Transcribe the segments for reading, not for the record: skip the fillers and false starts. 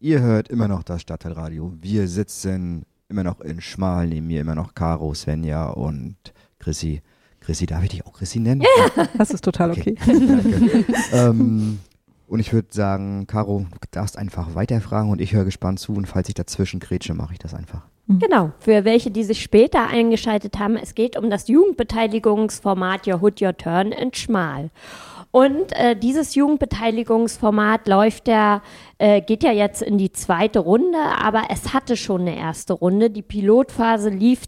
Ihr hört immer noch das Stadtteilradio. Wir sitzen immer noch in Schmal, neben mir immer noch Caro, Svenja und Chrissy. Chrissy, darf ich dich auch Chrissy nennen? Ja, das ist total okay. Danke. Und ich würde sagen, Caro, du darfst einfach weiterfragen und ich höre gespannt zu und falls ich dazwischen grätsche, mache ich das einfach. Genau, für welche, die sich später eingeschaltet haben, es geht um das Jugendbeteiligungsformat Your Hood, Your Turn in Schmal. Und dieses Jugendbeteiligungsformat geht ja jetzt in die zweite Runde, aber es hatte schon eine erste Runde. Die Pilotphase lief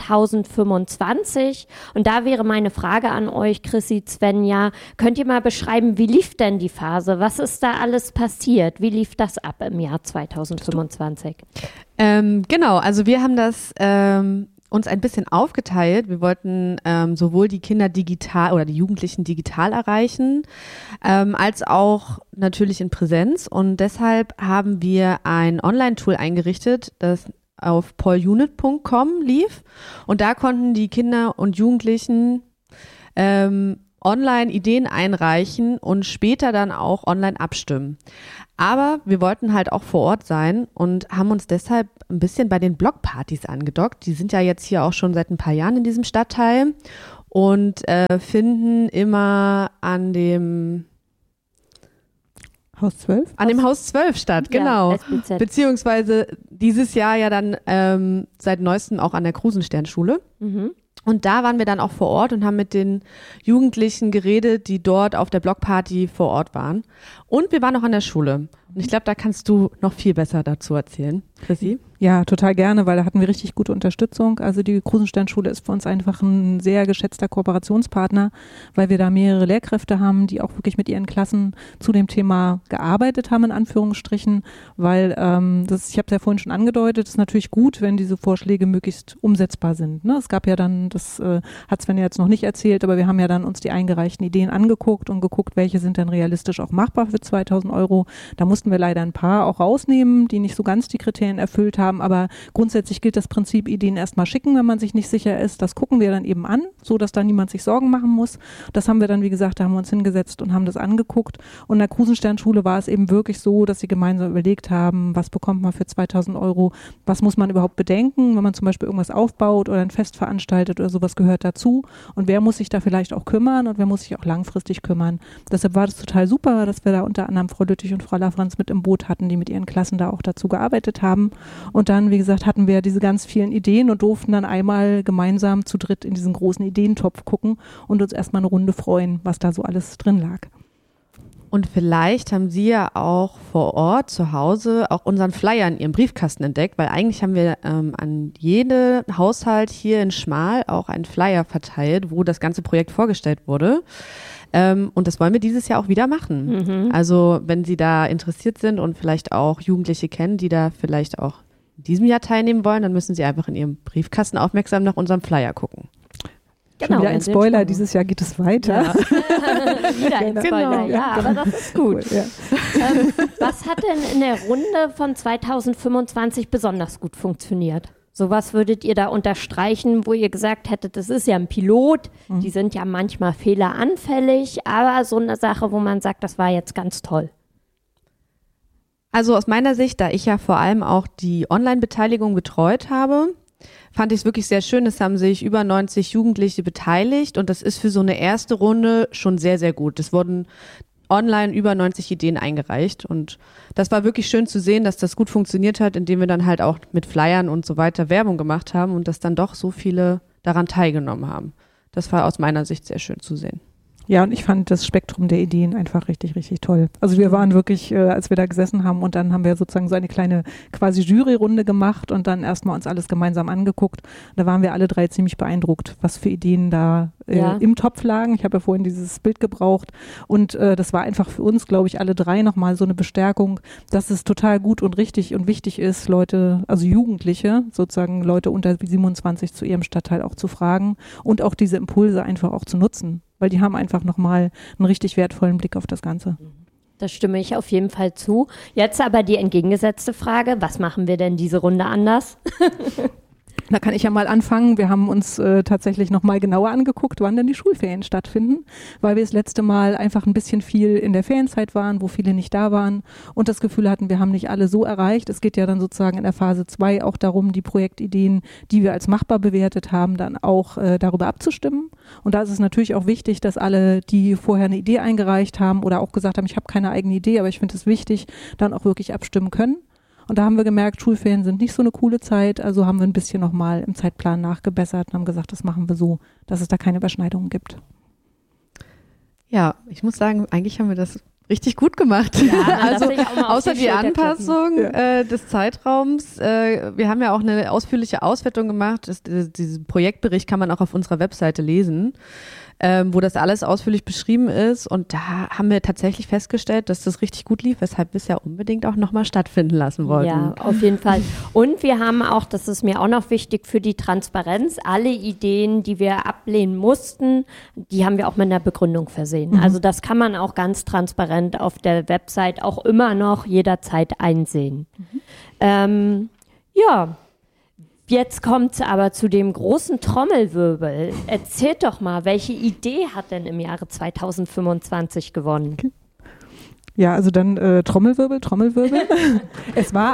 2025 und da wäre meine Frage an euch, Chrissy, Svenja, könnt ihr mal beschreiben, wie lief denn die Phase? Was ist da alles passiert? Wie lief das ab im Jahr 2025? Genau, also wir haben das uns ein bisschen aufgeteilt. Wir wollten sowohl die Kinder digital oder die Jugendlichen digital erreichen, als auch natürlich in Präsenz. Und deshalb haben wir ein Online-Tool eingerichtet, das auf polunit.com lief. Und da konnten die Kinder und Jugendlichen online Ideen einreichen und später dann auch online abstimmen. Aber wir wollten halt auch vor Ort sein und haben uns deshalb ein bisschen bei den Blockpartys angedockt. Die sind ja jetzt hier auch schon seit ein paar Jahren in diesem Stadtteil und finden immer an dem Haus 12? An dem Haus 12 statt, genau. Ja, beziehungsweise dieses Jahr ja dann seit neuestem auch an der Krusensternschule. Mhm. Und da waren wir dann auch vor Ort und haben mit den Jugendlichen geredet, die dort auf der Blockparty vor Ort waren. Und wir waren auch an der Schule. Und ich glaube, da kannst du noch viel besser dazu erzählen, Chrissy. Ja, total gerne, weil da hatten wir richtig gute Unterstützung. Also die Krusensternschule ist für uns einfach ein sehr geschätzter Kooperationspartner, weil wir da mehrere Lehrkräfte haben, die auch wirklich mit ihren Klassen zu dem Thema gearbeitet haben, in Anführungsstrichen, weil ich habe es ja vorhin schon angedeutet, ist natürlich gut, wenn diese Vorschläge möglichst umsetzbar sind. Ne? Es gab ja dann, das hat Sven ja jetzt noch nicht erzählt, aber wir haben ja dann uns die eingereichten Ideen angeguckt und geguckt, welche sind denn realistisch auch machbar für 2.000 €. Da mussten wir leider ein paar auch rausnehmen, die nicht so ganz die Kriterien erfüllt haben, aber grundsätzlich gilt das Prinzip, Ideen erstmal schicken, wenn man sich nicht sicher ist. Das gucken wir dann eben an, so dass da niemand sich Sorgen machen muss. Das haben wir dann, wie gesagt, da haben wir uns hingesetzt und haben das angeguckt. Und in der Krusensternschule war es eben wirklich so, dass sie gemeinsam überlegt haben, was bekommt man für 2.000 €, was muss man überhaupt bedenken, wenn man zum Beispiel irgendwas aufbaut oder ein Fest veranstaltet oder sowas gehört dazu. Und wer muss sich da vielleicht auch kümmern und wer muss sich auch langfristig kümmern. Deshalb war das total super, dass wir da unter anderem Frau Lüttich und Frau Lafranz mit im Boot hatten, die mit ihren Klassen da auch dazu gearbeitet haben. Und dann, wie gesagt, hatten wir diese ganz vielen Ideen und durften dann einmal gemeinsam zu dritt in diesen großen Ideentopf gucken und uns erstmal eine Runde freuen, was da so alles drin lag. Und vielleicht haben Sie ja auch vor Ort zu Hause auch unseren Flyer in Ihrem Briefkasten entdeckt, weil eigentlich haben wir an jeden Haushalt hier in Schmal auch einen Flyer verteilt, wo das ganze Projekt vorgestellt wurde. Und das wollen wir dieses Jahr auch wieder machen. Mhm. Also wenn Sie da interessiert sind und vielleicht auch Jugendliche kennen, die da vielleicht auch in diesem Jahr teilnehmen wollen, dann müssen Sie einfach in Ihrem Briefkasten aufmerksam nach unserem Flyer gucken. Schon wieder ein Spoiler, dieses Jahr geht es weiter. Ja. Wieder ein Spoiler, ja, aber das ist gut. Cool, ja. Was hat denn in der Runde von 2025 besonders gut funktioniert? So was würdet ihr da unterstreichen, wo ihr gesagt hättet, das ist ja ein Pilot, die sind ja manchmal fehleranfällig, aber so eine Sache, wo man sagt, das war jetzt ganz toll. Also aus meiner Sicht, da ich ja vor allem auch die Online-Beteiligung betreut habe, fand ich es wirklich sehr schön. Es haben sich über 90 Jugendliche beteiligt und das ist für so eine erste Runde schon sehr, sehr gut. Es wurden online über 90 Ideen eingereicht und das war wirklich schön zu sehen, dass das gut funktioniert hat, indem wir dann halt auch mit Flyern und so weiter Werbung gemacht haben und dass dann doch so viele daran teilgenommen haben. Das war aus meiner Sicht sehr schön zu sehen. Ja, und ich fand das Spektrum der Ideen einfach richtig, richtig toll. Also wir waren wirklich, als wir da gesessen haben und dann haben wir sozusagen so eine kleine quasi Juryrunde gemacht und dann erstmal uns alles gemeinsam angeguckt. Da waren wir alle drei ziemlich beeindruckt, was für Ideen da im Topf lagen. Ich habe ja vorhin dieses Bild gebraucht und das war einfach für uns, glaube ich, alle drei nochmal so eine Bestärkung, dass es total gut und richtig und wichtig ist, Leute, also Jugendliche, sozusagen Leute unter 27 zu ihrem Stadtteil auch zu fragen und auch diese Impulse einfach auch zu nutzen. Weil die haben einfach nochmal einen richtig wertvollen Blick auf das Ganze. Das stimme ich auf jeden Fall zu. Jetzt aber die entgegengesetzte Frage, was machen wir denn diese Runde anders? Da kann ich ja mal anfangen. Wir haben uns tatsächlich nochmal genauer angeguckt, wann denn die Schulferien stattfinden, weil wir das letzte Mal einfach ein bisschen viel in der Ferienzeit waren, wo viele nicht da waren und das Gefühl hatten, wir haben nicht alle so erreicht. Es geht ja dann sozusagen in der Phase 2 auch darum, die Projektideen, die wir als machbar bewertet haben, dann auch darüber abzustimmen. Und da ist es natürlich auch wichtig, dass alle, die vorher eine Idee eingereicht haben oder auch gesagt haben, ich habe keine eigene Idee, aber ich finde es wichtig, dann auch wirklich abstimmen können. Und da haben wir gemerkt, Schulferien sind nicht so eine coole Zeit, also haben wir ein bisschen nochmal im Zeitplan nachgebessert und haben gesagt, das machen wir so, dass es da keine Überschneidungen gibt. Ja, ich muss sagen, eigentlich haben wir das richtig gut gemacht. Ja, also außer die Anpassung des Zeitraums. Wir haben ja auch eine ausführliche Auswertung gemacht. Diesen Projektbericht kann man auch auf unserer Webseite lesen, wo das alles ausführlich beschrieben ist. Und da haben wir tatsächlich festgestellt, dass das richtig gut lief, weshalb wir es ja unbedingt auch nochmal stattfinden lassen wollten. Ja, auf jeden Fall. Und wir haben auch, das ist mir auch noch wichtig für die Transparenz, alle Ideen, die wir ablehnen mussten, die haben wir auch mit einer Begründung versehen. Also das kann man auch ganz transparent auf der Website auch immer noch jederzeit einsehen. Ja. Jetzt kommt es aber zu dem großen Trommelwirbel. Erzählt doch mal, welche Idee hat denn im Jahre 2025 gewonnen? Ja, also dann Trommelwirbel. Es war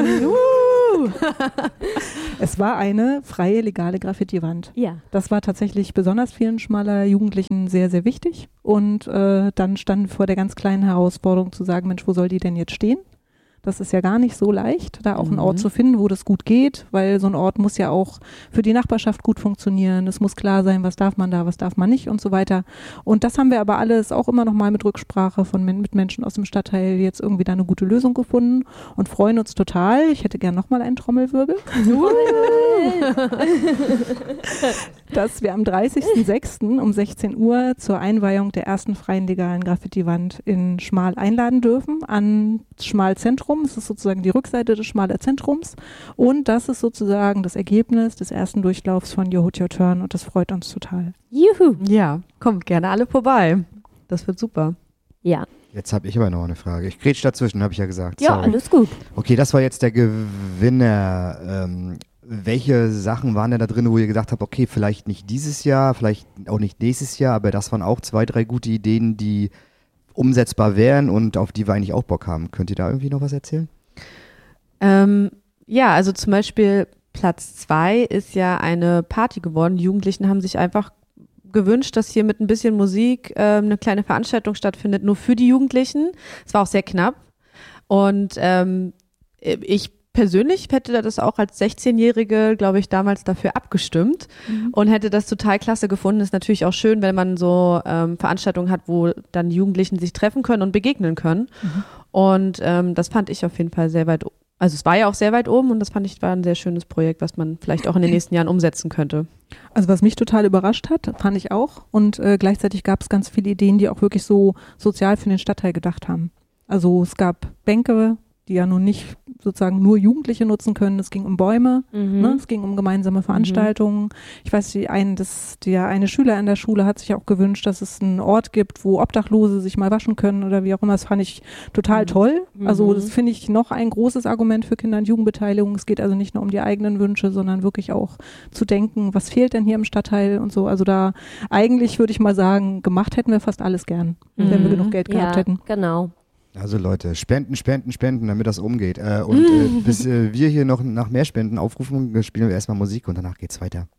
eine freie, legale Graffiti-Wand. Ja. Das war tatsächlich besonders vielen schmaler Jugendlichen sehr, sehr wichtig. Und dann standen wir vor der ganz kleinen Herausforderung zu sagen, Mensch, wo soll die denn jetzt stehen? Das ist ja gar nicht so leicht, da auch einen Ort zu finden, wo das gut geht, weil so ein Ort muss ja auch für die Nachbarschaft gut funktionieren. Es muss klar sein, was darf man da, was darf man nicht und so weiter. Und das haben wir aber alles auch immer noch mal mit Rücksprache mit Menschen aus dem Stadtteil jetzt irgendwie da eine gute Lösung gefunden und freuen uns total. Ich hätte gern noch mal einen Trommelwirbel. Dass wir am 30.06. um 16 Uhr zur Einweihung der ersten freien legalen Graffiti-Wand in Schmal einladen dürfen, an Schmal Zentrum. Es ist sozusagen die Rückseite des Schmaler Zentrums und das ist sozusagen das Ergebnis des ersten Durchlaufs von Your Hood Your Turn und das freut uns total. Juhu. Ja, kommt gerne alle vorbei. Das wird super. Ja. Jetzt habe ich aber noch eine Frage. Ich grätsch dazwischen, habe ich ja gesagt. Ja, Sorry. alles gut. Okay, das war jetzt der Gewinner. Welche Sachen waren denn da drin, wo ihr gesagt habt, okay, vielleicht nicht dieses Jahr, vielleicht auch nicht nächstes Jahr, aber das waren auch 2, 3 gute Ideen, die umsetzbar wären und auf die wir eigentlich auch Bock haben. Könnt ihr da irgendwie noch was erzählen? Ja, also zum Beispiel Platz 2 ist ja eine Party geworden. Die Jugendlichen haben sich einfach gewünscht, dass hier mit ein bisschen Musik eine kleine Veranstaltung stattfindet, nur für die Jugendlichen. Es war auch sehr knapp. Und ich persönlich hätte das auch als 16-Jährige, glaube ich, damals dafür abgestimmt und hätte das total klasse gefunden. Ist natürlich auch schön, wenn man so Veranstaltungen hat, wo dann die Jugendlichen sich treffen können und begegnen können. Und das fand ich auf jeden Fall sehr weit, also es war ja auch sehr weit oben und das fand ich war ein sehr schönes Projekt, was man vielleicht auch in den nächsten Jahren umsetzen könnte. Also was mich total überrascht hat, fand ich auch. Und gleichzeitig gab es ganz viele Ideen, die auch wirklich so sozial für den Stadtteil gedacht haben. Also es gab Bänke, die ja nun nicht sozusagen nur Jugendliche nutzen können. Es ging um Bäume, ne? Es ging um gemeinsame Veranstaltungen. Ich weiß, der eine Schüler in der Schule hat sich auch gewünscht, dass es einen Ort gibt, wo Obdachlose sich mal waschen können oder wie auch immer. Das fand ich total toll. Also das finde ich noch ein großes Argument für Kinder- und Jugendbeteiligung. Es geht also nicht nur um die eigenen Wünsche, sondern wirklich auch zu denken, was fehlt denn hier im Stadtteil und so. Also da eigentlich würde ich mal sagen, gemacht hätten wir fast alles gern, wenn wir genug Geld gehabt hätten. Genau. Also Leute, spenden, damit das umgeht. Bis wir hier noch nach mehr Spenden aufrufen, spielen wir erstmal Musik und danach geht's weiter.